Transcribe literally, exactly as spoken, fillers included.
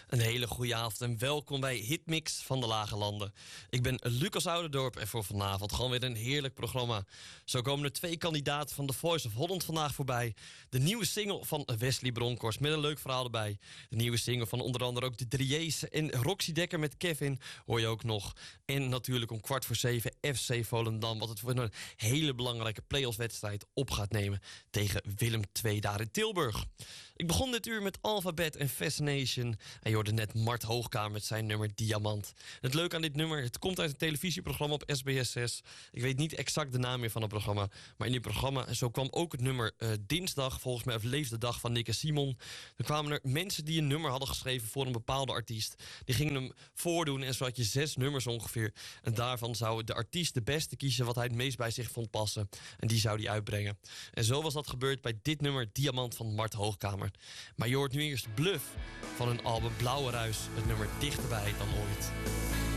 Een hele goede avond en welkom bij Hitmix van de Lage Landen. Ik ben Lucas Ouderdorp en voor vanavond gewoon weer een heerlijk programma. Zo komen er twee kandidaten van The Voice of Holland vandaag voorbij. De nieuwe single van Wesley Bronkhorst met een leuk verhaal erbij. De nieuwe single van onder andere ook de Drieërs en Roxy Dekker met Kevin hoor je ook nog. En natuurlijk om kwart voor zeven F C Volendam, wat het voor een hele belangrijke play-offs-wedstrijd op gaat nemen tegen Willem twee daar in Tilburg. Ik begon dit uur met Alphabet en Fascination en je hoorde net Mart Hoogkamer met zijn nummer Diamant. Het leuke aan dit nummer, het komt uit een televisieprogramma op S B S zes. Ik weet niet exact de naam meer van het programma, maar in dit programma, en zo kwam ook het nummer uh, Dinsdag, volgens mij, of Leefde Dag van Nick en Simon. Er kwamen er mensen die een nummer hadden geschreven voor een bepaalde artiest. Die gingen hem voordoen en zo had je zes nummers ongeveer. En daarvan zou de artiest de beste kiezen wat hij het meest bij zich vond passen. En die zou hij uitbrengen. En zo was dat gebeurd bij dit nummer Diamant van Mart Hoogkamer. Maar je hoort nu eerst Bluff van hun album Blauwe Ruis, het nummer Dichterbij dan ooit.